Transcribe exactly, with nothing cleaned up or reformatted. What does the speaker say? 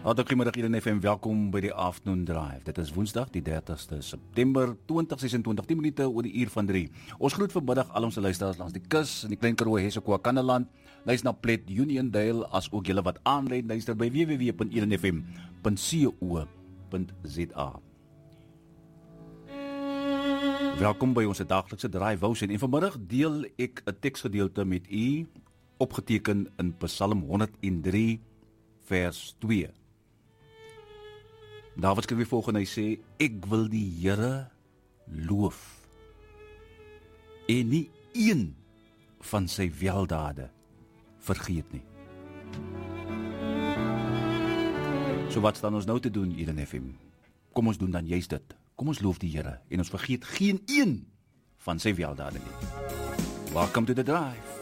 Hartlik goeiemiddag hier in F M, welkom by die Afternoon Drive. Dit is Woensdag, die dertigste September twintig sesentwintig, tien minute oor die uur van drie. Ons groet vanmiddag al ons luisteraars langs die kus, in die Klein Karoo, Hessequa, Kannaland, luister na Plet, Uniondale, as ook julle wat aanlei, luister by w w w punt een f m punt co punt z a. Welkom by ons daglikse Drive Wousien, en vanmiddag deel ek 'n teksgedeelte met u, opgeteken in Psalm honderd en drie, vers twee. Dawid skryf weer volgende, hy sê, ek wil die Here loof, en nie een van sy weldade vergeet nie. So wat staan ons nou te doen hier in F M? Kom ons doen dan juist dit. Kom ons loof die Here, en ons vergeet geen een van sy weldade nie. Welcome to the Drive.